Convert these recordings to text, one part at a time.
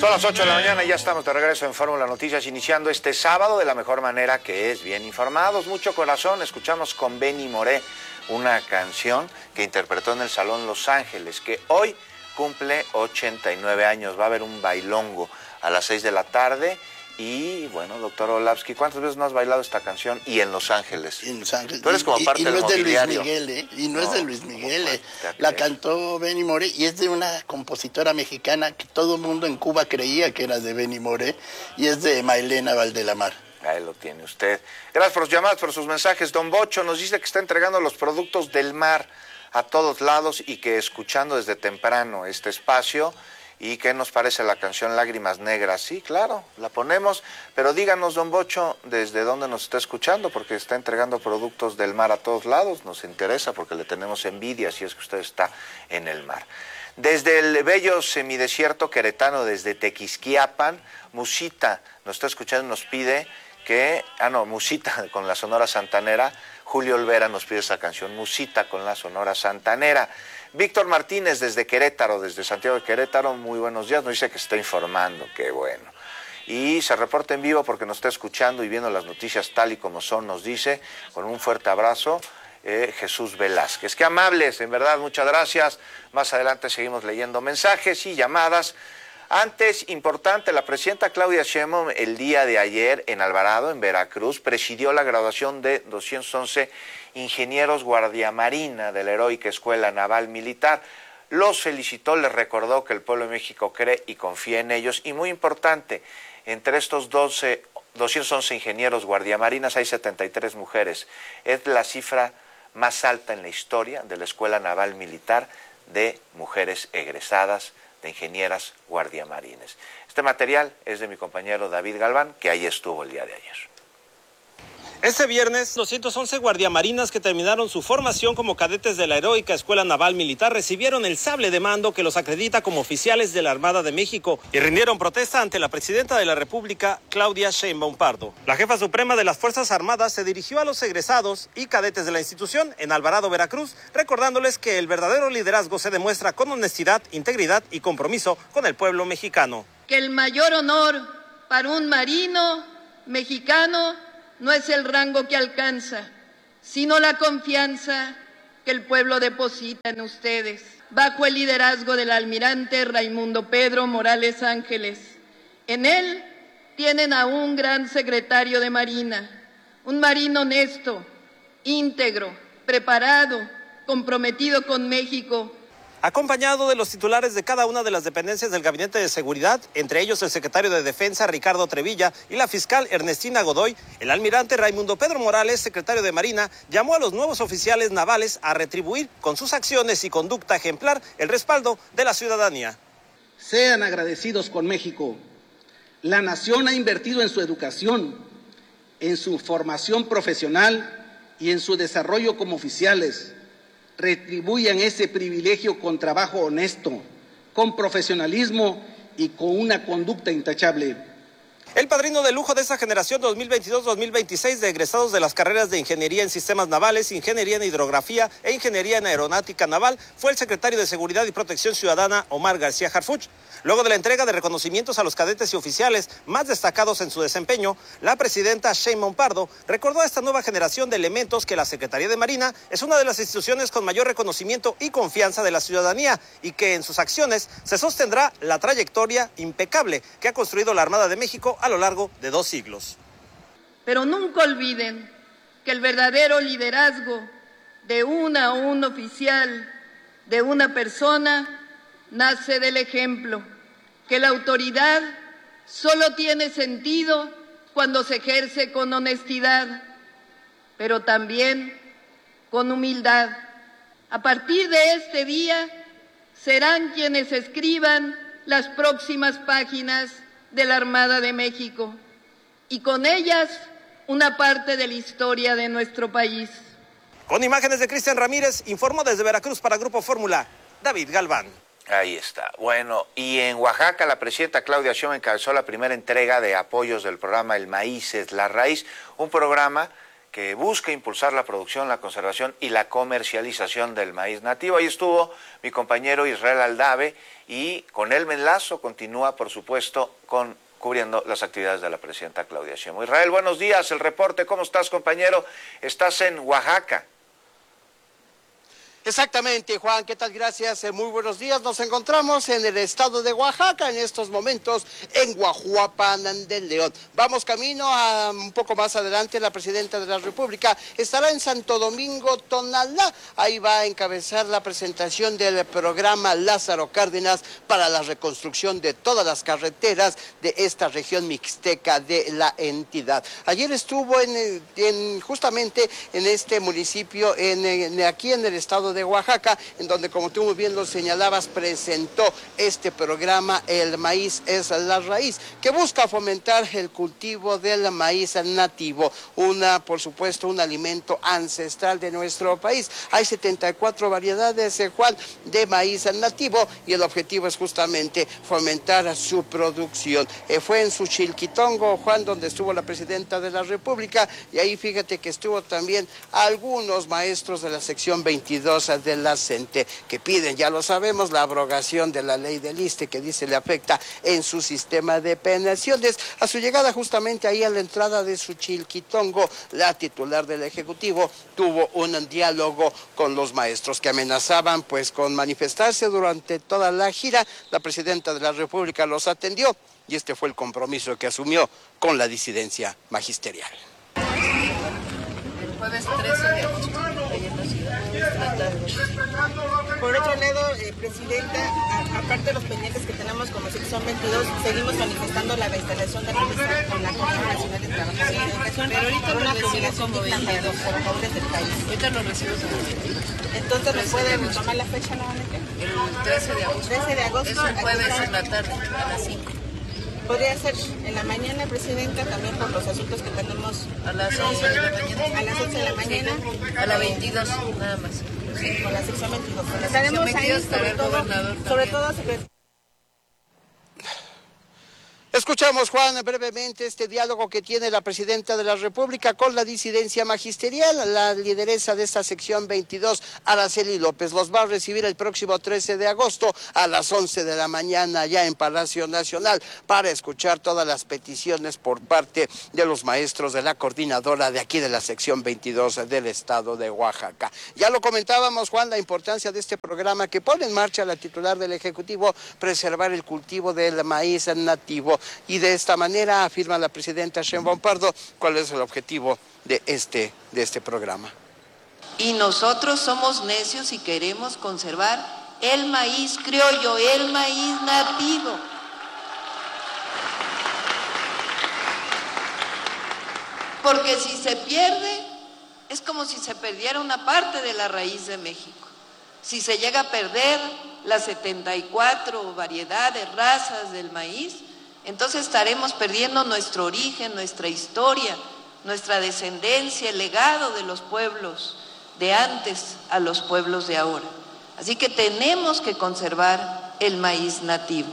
Son las 8 de la mañana y ya estamos de regreso en Fórmula Noticias, iniciando este sábado de la mejor manera, que es bien informados. Mucho corazón, escuchamos con Benny Moré una canción que interpretó en el Salón Los Ángeles, que hoy cumple 89 años. Va a haber un bailongo a las 6 de la tarde. Y bueno, doctor Olavsky, ¿cuántas veces no has bailado esta canción? Y en Los Ángeles. En Los Ángeles. Tú eres como parte del mobiliario. Y no es de Luis Miguel, ¿eh? Y no es de Luis Miguel. La cantó Benny Moré y es de una compositora mexicana que todo el mundo en Cuba creía que era de Benny Moré, y es de Maylena Valdelamar. Ahí lo tiene usted. Gracias por sus llamadas, por sus mensajes. Don Bocho nos dice que está entregando los productos del mar a todos lados y que escuchando desde temprano este espacio. ¿Y qué nos parece la canción Lágrimas Negras? Sí, claro, la ponemos, pero díganos, don Bocho, desde dónde nos está escuchando, porque está entregando productos del mar a todos lados. Nos interesa porque le tenemos envidia si es que usted está en el mar. Desde el bello semidesierto queretano, desde Tequisquiapan, Musita nos está escuchando y nos pide que... Musita con la Sonora Santanera. Julio Olvera nos pide esa canción, Musita con la Sonora Santanera. Víctor Martínez desde Querétaro, desde Santiago de Querétaro, muy buenos días, nos dice que está informando, qué bueno. Y se reporta en vivo porque nos está escuchando y viendo las noticias tal y como son, nos dice, con un fuerte abrazo, Jesús Velázquez. Qué amables, en verdad, muchas gracias. Más adelante seguimos leyendo mensajes y llamadas. Antes, importante, la presidenta Claudia Sheinbaum el día de ayer en Alvarado, en Veracruz, presidió la graduación de 211 ingenieros guardiamarina de la Heroica Escuela Naval Militar. Los felicitó, les recordó que el pueblo de México cree y confía en ellos. Y muy importante, entre estos 211 ingenieros guardiamarinas hay 73 mujeres. Es la cifra más alta en la historia de la Escuela Naval Militar de mujeres egresadas de ingenieras guardiamarines. Este material es de mi compañero David Galván, que ahí estuvo el día de ayer. Este viernes, 211 guardiamarinas que terminaron su formación como cadetes de la Heroica Escuela Naval Militar recibieron el sable de mando que los acredita como oficiales de la Armada de México y rindieron protesta ante la presidenta de la República, Claudia Sheinbaum Pardo. La jefa suprema de las Fuerzas Armadas se dirigió a los egresados y cadetes de la institución en Alvarado, Veracruz, recordándoles que el verdadero liderazgo se demuestra con honestidad, integridad y compromiso con el pueblo mexicano. Que el mayor honor para un marino mexicano no es el rango que alcanza, sino la confianza que el pueblo deposita en ustedes. Bajo el liderazgo del almirante Raimundo Pedro Morales Ángeles, en él tienen a un gran secretario de Marina, un marino honesto, íntegro, preparado, comprometido con México, acompañado de los titulares de cada una de las dependencias del Gabinete de Seguridad, entre ellos el secretario de Defensa, Ricardo Trevilla, y la fiscal Ernestina Godoy. El almirante Raimundo Pedro Morales, secretario de Marina, llamó a los nuevos oficiales navales a retribuir con sus acciones y conducta ejemplar el respaldo de la ciudadanía. Sean agradecidos con México. La nación ha invertido en su educación, en su formación profesional y en su desarrollo como oficiales. Retribuyan ese privilegio con trabajo honesto, con profesionalismo y con una conducta intachable. El padrino de lujo de esa generación 2022-2026 de egresados de las carreras de Ingeniería en Sistemas Navales, Ingeniería en Hidrografía e Ingeniería en Aeronáutica Naval fue el secretario de Seguridad y Protección Ciudadana, Omar García Harfuch. Luego de la entrega de reconocimientos a los cadetes y oficiales más destacados en su desempeño, la presidenta Sheinbaum Pardo recordó a esta nueva generación de elementos que la Secretaría de Marina es una de las instituciones con mayor reconocimiento y confianza de la ciudadanía y que en sus acciones se sostendrá la trayectoria impecable que ha construido la Armada de México a lo largo de 2 siglos. Pero nunca olviden que el verdadero liderazgo de una o un oficial, de una persona, nace del ejemplo, que la autoridad solo tiene sentido cuando se ejerce con honestidad, pero también con humildad. A partir de este día serán quienes escriban las próximas páginas de la Armada de México y con ellas una parte de la historia de nuestro país. Con imágenes de Cristian Ramírez, informó desde Veracruz para Grupo Fórmula, David Galván. Ahí está. Bueno, y en Oaxaca la presidenta Claudia Sheinbaum encabezó la primera entrega de apoyos del programa El Maíz es la Raíz, un programa que busca impulsar la producción, la conservación y la comercialización del maíz nativo. Ahí estuvo mi compañero Israel Aldave y con él me enlazo, continúa por supuesto cubriendo las actividades de la presidenta Claudia Sheinbaum. Israel, buenos días, el reporte, ¿cómo estás, compañero? Estás en Oaxaca. Exactamente, Juan, ¿qué tal? Gracias, muy buenos días. Nos encontramos en el estado de Oaxaca, en estos momentos en Guajuapan del León. Vamos camino a un poco más adelante, la presidenta de la República estará en Santo Domingo, Tonalá. Ahí va a encabezar la presentación del programa Lázaro Cárdenas para la reconstrucción de todas las carreteras de esta región mixteca de la entidad. Ayer estuvo justamente en este municipio, aquí en el estado de Oaxaca, en donde, como tú muy bien lo señalabas, presentó este programa El Maíz es la Raíz, que busca fomentar el cultivo del maíz nativo, por supuesto, un alimento ancestral de nuestro país. Hay 74 variedades, Juan, de maíz nativo, y el objetivo es justamente fomentar su producción. Fue en Suchilquitongo, Juan, donde estuvo la presidenta de la República, y ahí fíjate que estuvo también algunos maestros de la sección 22 de la CENTE, que piden, ya lo sabemos, la abrogación de la ley del ISSSTE, que dice le afecta en su sistema de pensiones. A su llegada justamente ahí a la entrada de Suchilquitongo, la titular del Ejecutivo tuvo un diálogo con los maestros que amenazaban pues con manifestarse durante toda la gira. La presidenta de la República los atendió y este fue el compromiso que asumió con la disidencia magisterial. El jueves 13 de agosto, ayer en la ciudad. Por otro lado, Presidenta, aparte de los pendientes que tenemos como sección 22, seguimos manifestando la reinstalación de la mesa con la Comisión Nacional de Trabajo y Educación, pero ahorita una jubilación digna de los trabajadores del país. Ahorita lo recibo. Entonces, ¿me puede tomar la fecha nuevamente? El 13 de agosto. 13 de agosto. Es un jueves en la tarde, a las 5. Podría ser en la mañana, Presidenta, también por los asuntos que tenemos. A las 11 de la mañana. A las 11 de la mañana. A las 22, nada más. Sí, con la sección 22. Con la sección 22 estará el gobernador sobre también. todo, Escuchamos, Juan, brevemente este diálogo que tiene la presidenta de la República con la disidencia magisterial. La lideresa de esta sección 22, Araceli López, los va a recibir el próximo 13 de agosto a las 11 de la mañana ya en Palacio Nacional para escuchar todas las peticiones por parte de los maestros de la coordinadora de aquí de la sección 22 del estado de Oaxaca. Ya lo comentábamos, Juan, la importancia de este programa que pone en marcha la titular del Ejecutivo, preservar el cultivo del maíz nativo. Y de esta manera afirma la presidenta Sheinbaum Pardo cuál es el objetivo de este programa. Y nosotros somos necios y queremos conservar el maíz criollo, el maíz nativo. Porque si se pierde, es como si se perdiera una parte de la raíz de México. Si se llega a perder las 74 variedades, razas del maíz, entonces estaremos perdiendo nuestro origen, nuestra historia, nuestra descendencia, el legado de los pueblos de antes a los pueblos de ahora. Así que tenemos que conservar el maíz nativo.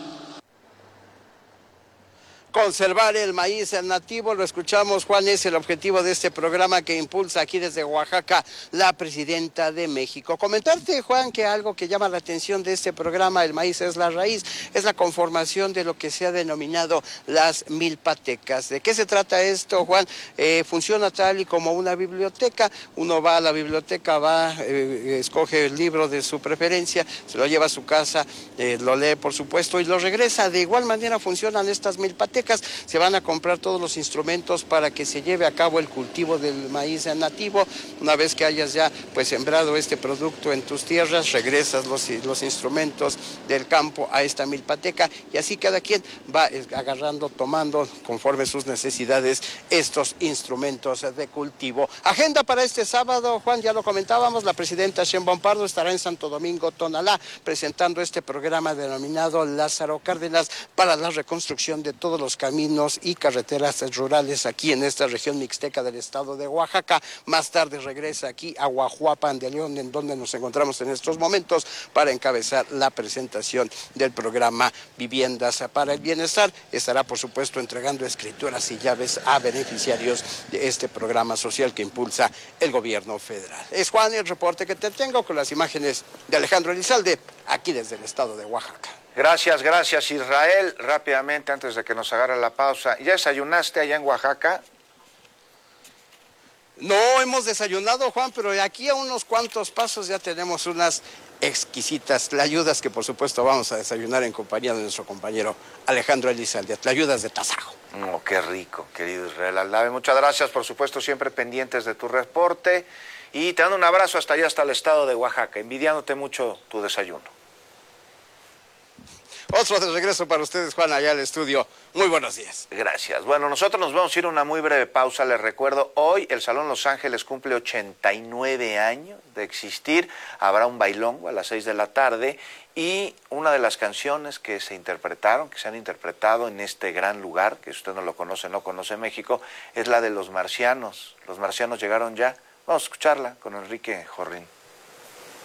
Conservar el maíz nativo, lo escuchamos, Juan, es el objetivo de este programa que impulsa aquí desde Oaxaca la presidenta de México. Comentarte, Juan, que algo que llama la atención de este programa, El Maíz es la Raíz, es la conformación de lo que se ha denominado las milpatecas. ¿De qué se trata esto, Juan? Funciona tal y como una biblioteca. Uno va a la biblioteca, escoge el libro de su preferencia, se lo lleva a su casa, lo lee, por supuesto, y lo regresa. De igual manera funcionan estas milpatecas. Se van a comprar todos los instrumentos para que se lleve a cabo el cultivo del maíz nativo. Una vez que hayas ya pues sembrado este producto en tus tierras, regresas los instrumentos del campo a esta milpateca y así cada quien va agarrando, tomando conforme sus necesidades estos instrumentos de cultivo. Agenda para este sábado, Juan, ya lo comentábamos, la presidenta Sheinbaum Pardo estará en Santo Domingo, Tonalá, presentando este programa denominado Lázaro Cárdenas para la reconstrucción de todos los los caminos y carreteras rurales aquí en esta región mixteca del estado de Oaxaca. Más tarde regresa aquí a Guajuapan de León, en donde nos encontramos en estos momentos para encabezar la presentación del programa Viviendas para el Bienestar. Estará, por supuesto, entregando escrituras y llaves a beneficiarios de este programa social que impulsa el gobierno federal. Es Juan el reporte que te tengo con las imágenes de Alejandro Elizalde, aquí desde el estado de Oaxaca. Gracias, gracias Israel. Rápidamente, antes de que nos agarre la pausa, ¿ya desayunaste allá en Oaxaca? No hemos desayunado, Juan, pero aquí a unos cuantos pasos ya tenemos unas exquisitas tlayudas que por supuesto vamos a desayunar en compañía de nuestro compañero Alejandro Elizalde, tlayudas de tasajo. Oh, qué rico, querido Israel Aldave. Muchas gracias, por supuesto, siempre pendientes de tu reporte. Y te dando un abrazo hasta allá, hasta el estado de Oaxaca, envidiándote mucho tu desayuno. Otro de regreso para ustedes, Juan, allá al estudio. Muy buenos días. Gracias. Bueno, nosotros nos vamos a ir a una muy breve pausa. Les recuerdo, hoy el Salón Los Ángeles cumple 89 años de existir. Habrá un bailongo a las 6 de la tarde y una de las canciones que se han interpretado en este gran lugar, que usted no lo conoce, no conoce México, es la de Los Marcianos. Los Marcianos llegaron ya. Vamos a escucharla con Enrique Jorrín.